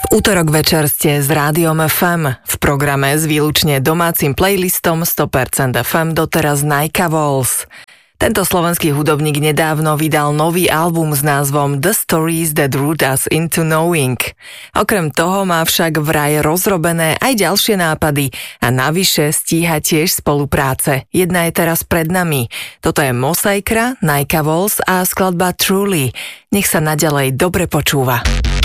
Útorok večer ste s Rádiom FM v programe s výlučne domácim playlistom 100% FM doteraz Naika Walls. Tento slovenský hudobník nedávno vydal nový album s názvom The Stories That Root Us Into Knowing. Okrem toho má však vraj rozrobené aj ďalšie nápady a navyše stíha tiež spolupráce. Jedna je teraz pred nami. Toto je Mosaikra, Naika Walls a skladba Truly. Nech sa naďalej dobre počúva.